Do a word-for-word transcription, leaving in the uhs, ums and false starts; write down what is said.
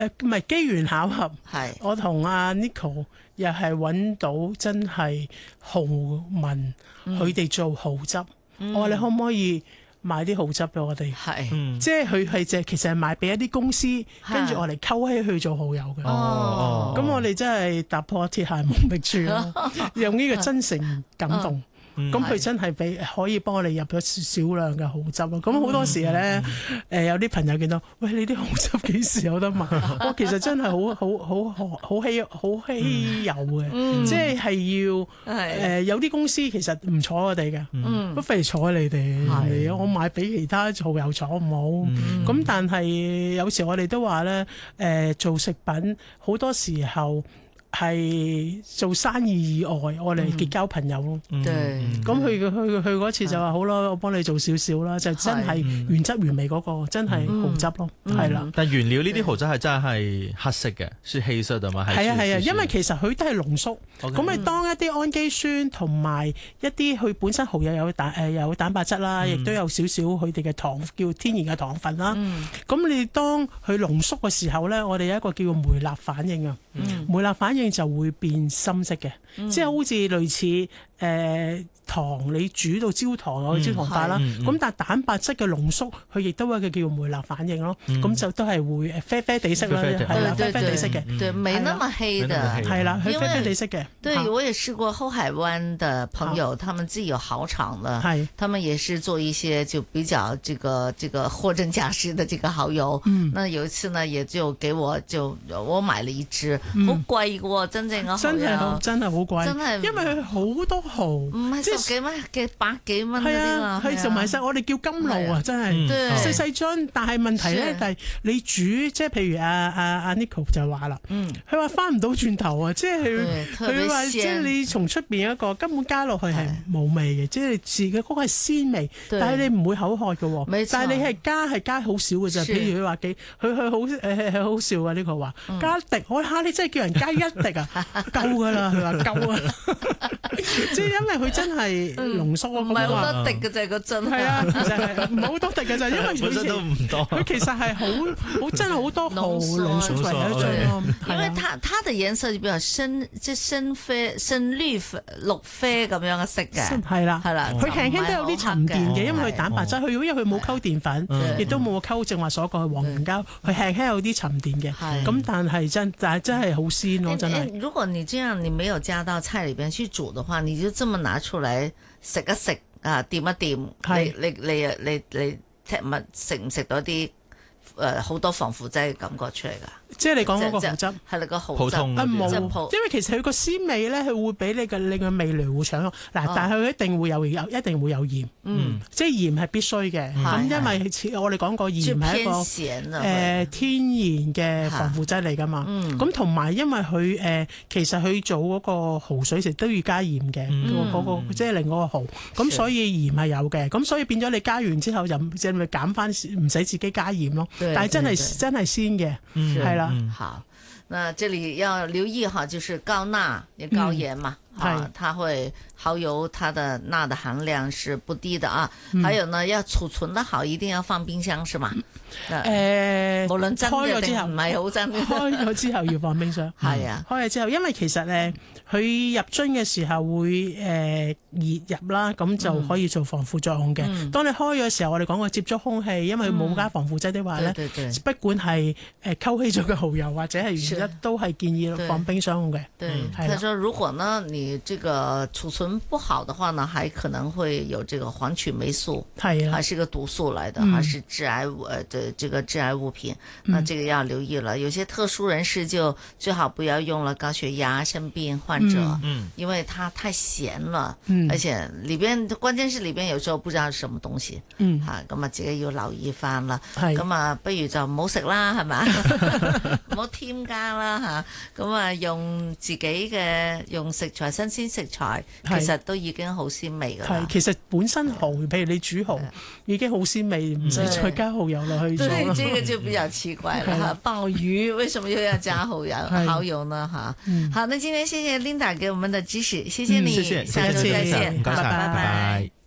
誒唔係機緣巧合， 係我同阿 Nico 又係揾到真係豪民，佢哋、嗯、做蠔汁，嗯、我話你可唔可以買啲蠔汁俾我哋？ 係， 嗯、即係佢係就其實係賣俾一啲公司，跟住我嚟溝起去做蠔油嘅。哦，咁我哋真係突破鐵鞋無覓處咯，用呢個真誠感動。咁佢、嗯、真係俾可以幫我哋入咗少量嘅蠔汁咯。咁好多時咧，誒、嗯呃、有啲朋友見到，喂，你啲蠔汁幾時有得賣？我其實真係好好好好稀好稀有嘅，嗯、即係係要誒、呃、有啲公司其實唔睬我哋嘅，嗯、不費睬你哋，嗯、我買俾其他蠔油廠唔好。咁、嗯、但係有時我哋都話咧，誒、呃、做食品好多時候。係做生意以外，我哋結交朋友咯。 對， 咁佢佢佢嗰次就話好啦，我幫你做少少啦，就真係原汁原味嗰個，真係蠔汁咯，係啦。 但原料呢啲蠔汁係真係黑色嘅，是黑色的嘛？ 係啊係啊，因為其實佢都係濃縮，咁你當一啲氨基酸同埋一啲佢本身蠔油有蛋誒有蛋白質啦，亦都有少少佢哋嘅糖叫天然嘅糖分啦。咁你當佢濃縮嘅時候咧，我哋有一個叫做梅納反應啊，梅納反應就會變深色嘅，嗯、即係好似類似誒、呃、糖，你煮到焦糖有焦糖化啦。咁、嗯、但係蛋白質嘅濃縮，佢亦都有一個叫梅納反應咯。咁、嗯、就都係會誒啡啡地色啦，係啦，啡啡地色嘅。 對，沒那麼黑的， 係啦，佢啡啡地色嘅。 對，我也試過後海灣的朋友，他們自己有蠔廠啦，係，他們也是做一些就比較這個這個貨真價實的這個蠔油。嗯，那有一次呢，也就給我就我買了一支，好貴嘅。真正嘅蠔油真係好真係好貴，真係因為佢好多蠔，唔係十幾蚊嘅百幾蚊嗰啲啊，佢做埋晒我哋叫甘露啊，真係細細樽。但係問題咧，就係你煮，即係譬如阿阿阿 Nico 就話啦，佢話翻唔到轉頭啊，即係佢佢話即係你從出邊一個根本加落去係冇味嘅，即係自己嗰個係鮮味，但係你唔會口渴嘅，但係你係加係加好少嘅啫。譬如佢話幾，佢佢好誒係好笑啊！Nico話加一滴，我嚇你真係叫人加一滴。夠噶啦，佢話夠啊，即係因為佢真係濃縮啊，唔係好多滴嘅就係個樽，係啊，其實係唔係好多滴嘅就係因為本身都唔多， 佢其實係好好真係好多蠔濃縮為一樽咯， 因為它它的顏色就比較深，即係深啡、深綠綠啡咁樣嘅色嘅，係啦係啦， 佢輕輕都有啲沉澱嘅，因為佢蛋白質，佢因為佢冇溝澱粉，亦都冇溝正話所講嘅黃胡椒，佢輕輕有啲沉澱嘅，咁但係真但係真係好鮮咯，真係。 如果你這樣你沒有加到菜裏邊去煮的話，你就這麼拿出來食一食啊，掂一掂，你你你你你食物食唔食到啲誒好多防腐劑嘅感覺出嚟噶？ 即係你講嗰個蠔汁係你個蠔汁啊冇，因為其實佢個鮮味咧，佢會俾你嘅你嘅味蕾會搶咯。嗱，但係佢一定會有有一定會有鹽，嗯，即係鹽係必須嘅。咁因為我哋講過鹽係一個誒天然嘅防腐劑嚟噶嘛。咁同埋因為佢誒其實佢做嗰個蠔水食都要加鹽嘅，嗰個即係令嗰個蠔。咁所以鹽係有嘅。咁所以變咗你加完之後就即係咪減翻，唔使自己加鹽咯。但係真係真係鮮嘅，係啦。 嗯，好，那這裏要留意哈，就是高鈉也高鹽嘛，嗯、啊，它會蠔油它的鈉的含量是不低的啊，嗯、還有呢要儲存得好，一定要放冰箱是嘛？誒、呃，無論真嘅定唔係好真， 開咗之後要放冰箱，係啊，開咗之後，因為其實咧佢入樽嘅時候會誒、呃、熱入啦，咁就可以做防腐作用嘅。嗯、當你開咗嘅時候，我哋講過接觸空氣，因為佢冇加防腐劑的話咧，嗯、不管係誒溝稀咗嘅蠔油或者係原質，都係建議放冰箱嘅。 對，佢說如果呢你這個儲存不好的話呢，還可能會有這個黃曲霉素，係啊，還是個毒素來的，嗯、還是致癌物誒對。這個致癌物品，那這個要留意了。有些特殊人士就最好不要用了，高血壓、腎病患者，嗯，因為它太鹹了，嗯，而且裏邊關鍵是裏邊有時候不知道是什麼東西，嗯，吓咁啊自己要留意翻啦，係咁啊，不如就唔好食啦，係咪？唔好添加啦，吓咁啊，用自己嘅用食材新鮮食材，其實都已經好鮮味噶啦。 係，其實本身蠔，譬如你煮蠔已經好鮮味，唔使再加蠔油落去。 對，這個就比較奇怪了哈。鮑魚為什麼又要加蠔油蠔油呢？哈，好，那今天謝謝 Linda 給我們的知識，謝謝你， 謝謝， 下周再見，好，拜拜。